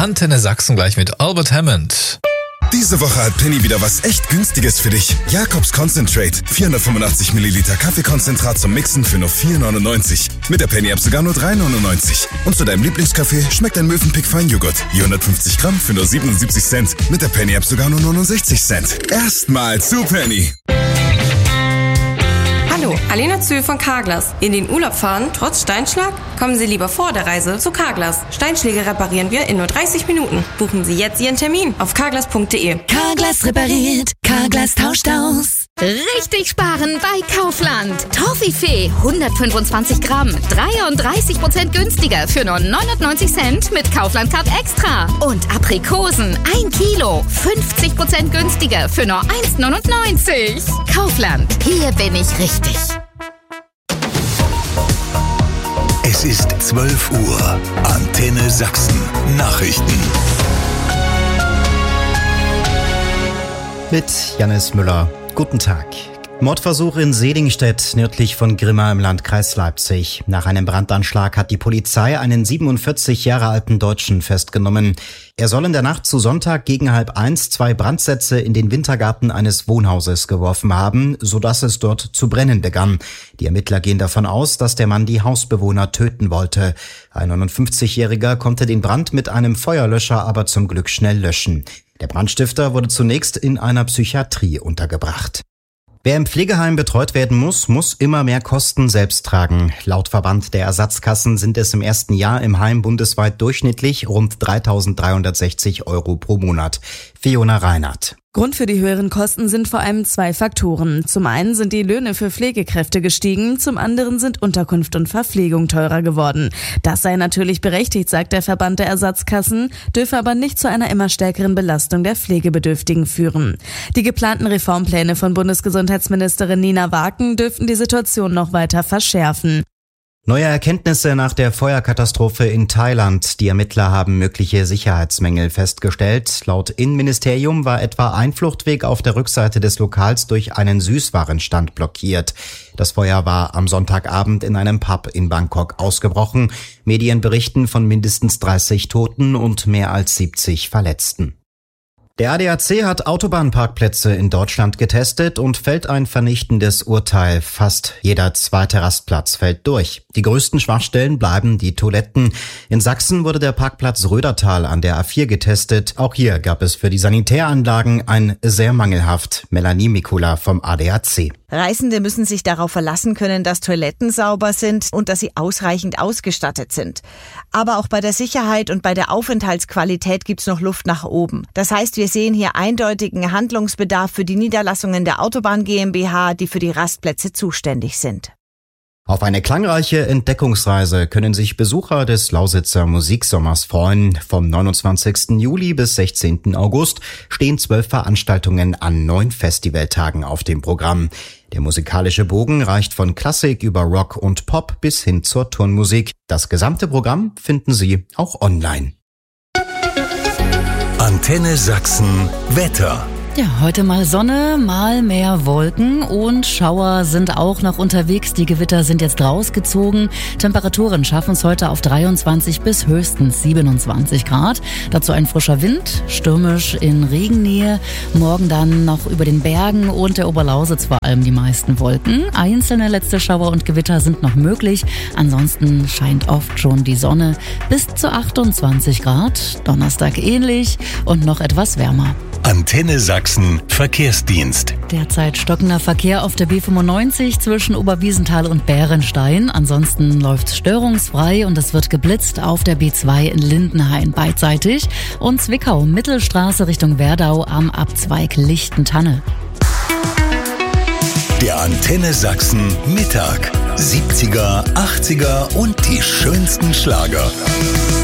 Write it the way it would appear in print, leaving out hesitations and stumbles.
Antenne Sachsen gleich mit Albert Hammond. Diese Woche hat Penny wieder was echt Günstiges für dich. Jakobs Concentrate. 485 Milliliter Kaffeekonzentrat zum Mixen für nur 4,99. Mit der Penny-App sogar nur 3,99. Und zu deinem Lieblingskaffee schmeckt ein Mövenpick Feinjoghurt. Je 150 Gramm für nur 77 Cent. Mit der Penny-App sogar nur 69 Cent. Erstmal zu Penny. Hallo, Alena Zühl von Carglass. In den Urlaub fahren, trotz Steinschlag? Kommen Sie lieber vor der Reise zu Carglass. Steinschläge reparieren wir in nur 30 Minuten. Buchen Sie jetzt Ihren Termin auf carglass.de. Carglass repariert, Carglass tauscht aus. Richtig sparen bei Kaufland. Toffifee 125 Gramm, 33% günstiger für nur 99 Cent mit Kaufland Card Extra. Und Aprikosen 1 Kilo, 50% günstiger für nur 1,99. Kaufland, hier bin ich richtig. Es ist 12 Uhr. Antenne Sachsen. Nachrichten. Mit Jannis Müller. Guten Tag. Mordversuch in Sedingstedt, nördlich von Grimma im Landkreis Leipzig. Nach einem Brandanschlag hat die Polizei einen 47 Jahre alten Deutschen festgenommen. Er soll in der Nacht zu Sonntag gegen 12:30 2 Brandsätze in den Wintergarten eines Wohnhauses geworfen haben, sodass es dort zu brennen begann. Die Ermittler gehen davon aus, dass der Mann die Hausbewohner töten wollte. Ein 59-Jähriger konnte den Brand mit einem Feuerlöscher aber zum Glück schnell löschen. Der Brandstifter wurde zunächst in einer Psychiatrie untergebracht. Wer im Pflegeheim betreut werden muss, muss immer mehr Kosten selbst tragen. Laut Verband der Ersatzkassen sind es im ersten Jahr im Heim bundesweit durchschnittlich rund 3.360 € pro Monat. Fiona Reinhardt. Grund für die höheren Kosten sind vor allem 2 Faktoren. Zum einen sind die Löhne für Pflegekräfte gestiegen, zum anderen sind Unterkunft und Verpflegung teurer geworden. Das sei natürlich berechtigt, sagt der Verband der Ersatzkassen, dürfe aber nicht zu einer immer stärkeren Belastung der Pflegebedürftigen führen. Die geplanten Reformpläne von Bundesgesundheitsministerin Nina Waken dürften die Situation noch weiter verschärfen. Neue Erkenntnisse nach der Feuerkatastrophe in Thailand. Die Ermittler haben mögliche Sicherheitsmängel festgestellt. Laut Innenministerium war etwa ein Fluchtweg auf der Rückseite des Lokals durch einen Süßwarenstand blockiert. Das Feuer war am Sonntagabend in einem Pub in Bangkok ausgebrochen. Medien berichten von mindestens 30 Toten und mehr als 70 Verletzten. Der ADAC hat Autobahnparkplätze in Deutschland getestet und fällt ein vernichtendes Urteil. Fast jeder zweite Rastplatz fällt durch. Die größten Schwachstellen bleiben die Toiletten. In Sachsen wurde der Parkplatz Rödertal an der A4 getestet. Auch hier gab es für die Sanitäranlagen ein sehr mangelhaft. Melanie Mikula vom ADAC. Reisende müssen sich darauf verlassen können, dass Toiletten sauber sind und dass sie ausreichend ausgestattet sind. Aber auch bei der Sicherheit und bei der Aufenthaltsqualität gibt's noch Luft nach oben. Das heißt, wir sehen hier eindeutigen Handlungsbedarf für die Niederlassungen der Autobahn GmbH, die für die Rastplätze zuständig sind. Auf eine klangreiche Entdeckungsreise können sich Besucher des Lausitzer Musiksommers freuen. Vom 29. Juli bis 16. August stehen 12 Veranstaltungen an 9 Festivaltagen auf dem Programm. Der musikalische Bogen reicht von Klassik über Rock und Pop bis hin zur Turnmusik. Das gesamte Programm finden Sie auch online. Antenne Sachsen Wetter. Ja, heute mal Sonne, mal mehr Wolken und Schauer sind auch noch unterwegs. Die Gewitter sind jetzt rausgezogen. Temperaturen schaffen es heute auf 23 bis höchstens 27 Grad. Dazu ein frischer Wind, stürmisch in Regennähe. Morgen dann noch über den Bergen und der Oberlausitz vor allem die meisten Wolken. Einzelne letzte Schauer und Gewitter sind noch möglich. Ansonsten scheint oft schon die Sonne bis zu 28 Grad. Donnerstag ähnlich und noch etwas wärmer. Antenne Sachsen Verkehrsdienst. Derzeit stockender Verkehr auf der B95 zwischen Oberwiesenthal und Bärenstein. Ansonsten läuft's störungsfrei und es wird geblitzt auf der B2 in Lindenhain beidseitig. Und Zwickau Mittelstraße Richtung Werdau am Abzweig Lichtentanne. Der Antenne Sachsen Mittag. 70er, 80er und die schönsten Schlager.